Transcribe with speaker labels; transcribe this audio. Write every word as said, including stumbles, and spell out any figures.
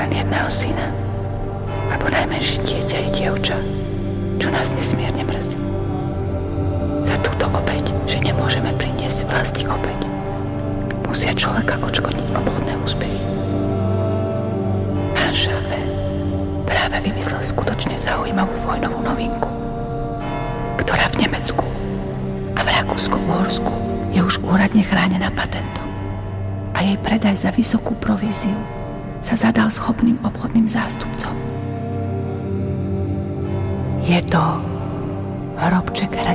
Speaker 1: len jedného syna, alebo najmenšie dieťa je dievča, čo nás nesmierne mrzí. Za túto obeť, že nemôžeme priniesť vlasti obeť, musia človeka odškodniť obchodné úspechy. Pán Schaeffer práve vymyslel skutočne zaujímavú vojnovú novinku, ktorá v Nemecku a v Rakúsko-Uhorsku je už úradne chránená patentom a jej predaj za vysokú províziu sa zadal schopným obchodným zástupcom. Je to hrobček